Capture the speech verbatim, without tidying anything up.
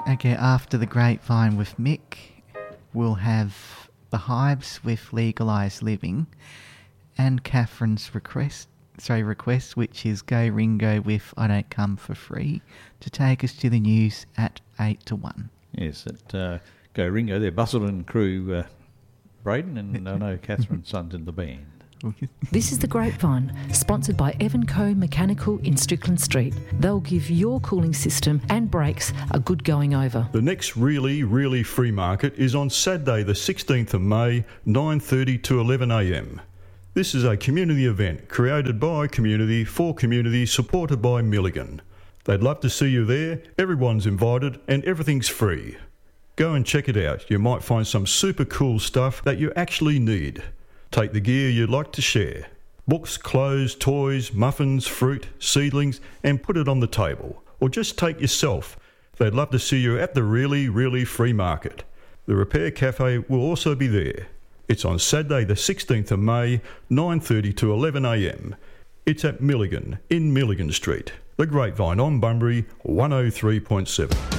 Okay, after the Grapevine with Mick, we'll have the Hives with Legalised Living, and Catherine's request, sorry, request, which is Go Ringo with I Don't Come For Free, to take us to the news at eight to one. Yes, at uh, Go Ringo, they're Busselton crew, uh, Braden, and I know Catherine's son's in the band. This is The Grapevine, sponsored by Evan Co Mechanical in Strickland Street. They'll give your cooling system and brakes a good going over. The next really, really free market is on Saturday the sixteenth of May, nine thirty to eleven a m. This is a community event created by community for community, supported by Milligan. They'd love to see you there. Everyone's invited and everything's free. Go and check it out. You might find some super cool stuff that you actually need. Take the gear you'd like to share. Books, clothes, toys, muffins, fruit, seedlings, and put it on the table. Or just take yourself. They'd love to see you at the really, really free market. The Repair Cafe will also be there. It's on Saturday the sixteenth of May, nine thirty to eleven a m. It's at Milligan, in Milligan Street. The Grapevine on Bunbury, one oh three point seven.